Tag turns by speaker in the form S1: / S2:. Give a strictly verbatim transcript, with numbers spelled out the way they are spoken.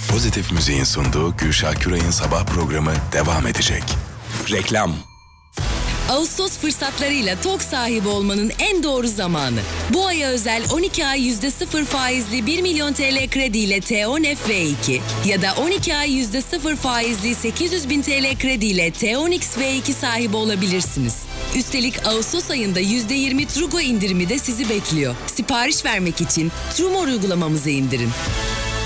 S1: Pozitif Müziğin sunduğu Gülşah Küray'ın sabah programı devam edecek. Reklam.
S2: Ağustos fırsatlarıyla TOG sahibi olmanın en doğru zamanı. Bu aya özel on iki ay yüzde sıfır faizli bir milyon T L krediyle T on F V iki ya da on iki ay yüzde sıfır faizli sekiz yüz bin T L krediyle T on X V iki sahibi olabilirsiniz. Üstelik Ağustos ayında yüzde yirmi Trugo indirimi de sizi bekliyor. Sipariş vermek için Trumor uygulamamızı indirin.